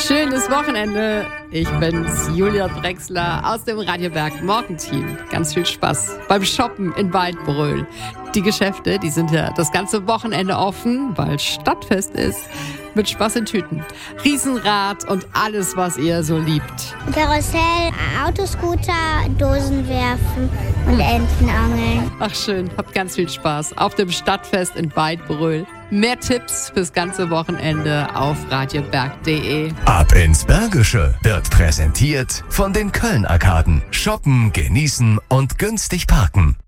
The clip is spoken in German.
Schönes Wochenende. Ich bin's, Julia Drechsler aus dem Radio Berg Morgenteam. Ganz viel Spaß beim Shoppen in Waldbröl. Die Geschäfte, die sind ja das ganze Wochenende offen, weil Stadtfest ist. Mit Spaß in Tüten. Riesenrad und alles, was ihr so liebt. Karussell, Autoscooter, Dosen werfen und Entenangeln. Ach schön, habt ganz viel Spaß auf dem Stadtfest in Weidbröl. Mehr Tipps fürs ganze Wochenende auf radioberg.de. Ab ins Bergische wird präsentiert von den Köln-Arkaden. Shoppen, genießen und günstig parken.